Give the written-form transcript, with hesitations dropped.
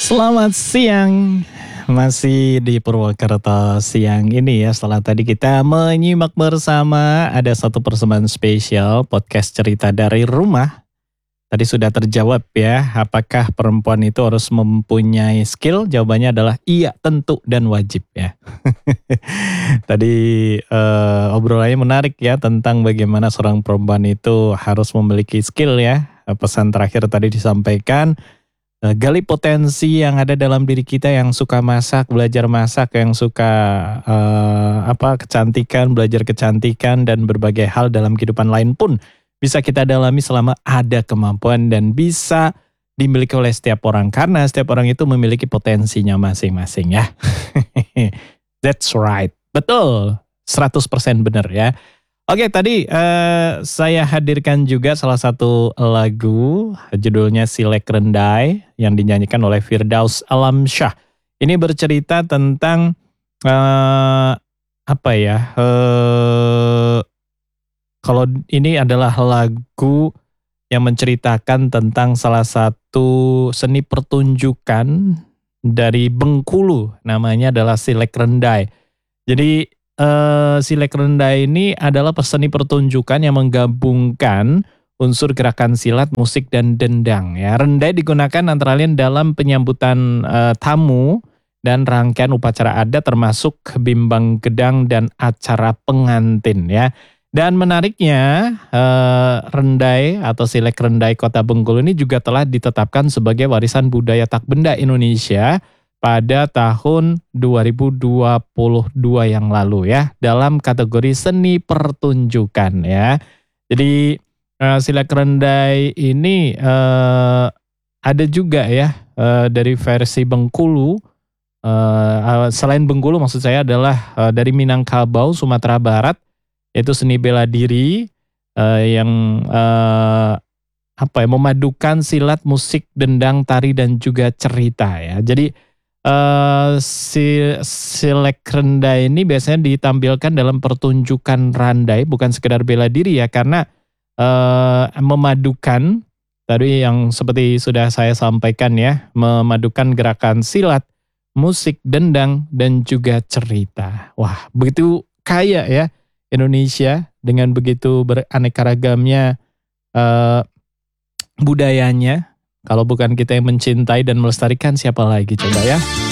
Selamat siang, masih di Purwokerto siang ini ya. Setelah tadi kita menyimak bersama ada satu persembahan spesial podcast cerita dari rumah. Tadi sudah terjawab ya, apakah perempuan itu harus mempunyai skill? Jawabannya adalah iya, tentu dan wajib ya. Tadi obrolannya menarik ya tentang bagaimana seorang perempuan itu harus memiliki skill ya. Pesan terakhir tadi disampaikan, gali potensi yang ada dalam diri kita yang suka masak, belajar masak, yang suka kecantikan, belajar kecantikan dan berbagai hal dalam kehidupan lain pun bisa kita dalami selama ada kemampuan dan bisa dimiliki oleh setiap orang karena setiap orang itu memiliki potensinya masing-masing ya. That's right. Betul. 100% benar ya. Oke, tadi saya hadirkan juga salah satu lagu, judulnya Silek Rendai yang dinyanyikan oleh Firdaus Alamsyah. Ini bercerita tentang kalau ini adalah lagu yang menceritakan tentang salah satu seni pertunjukan dari Bengkulu, namanya adalah Silek Rendai. Jadi Silek Rendai ini adalah seni pertunjukan yang menggabungkan unsur gerakan silat, musik, dan dendang. Ya, rendai digunakan antara lain dalam penyambutan tamu dan rangkaian upacara adat termasuk bimbang gedang dan acara pengantin ya. Dan menariknya rendai atau Silek Rendai Kota Bengkulu ini juga telah ditetapkan sebagai warisan budaya tak benda Indonesia pada tahun 2022 yang lalu ya, dalam kategori seni pertunjukan ya. Jadi Silek Rendai ini ada juga ya dari versi Bengkulu. Selain Bengkulu maksud saya adalah dari Minangkabau, Sumatera Barat, yaitu seni bela diri yang memadukan silat, musik, dendang, tari, dan juga cerita ya. Jadi Silek Rendai ini biasanya ditampilkan dalam pertunjukan randai, bukan sekedar bela diri ya, karena memadukan tadi yang seperti sudah saya sampaikan ya, memadukan gerakan silat, musik, dendang, dan juga cerita. Wah, begitu kaya ya Indonesia dengan begitu beraneka ragamnya budayanya. Kalau bukan kita yang mencintai dan melestarikan, siapa lagi coba ya?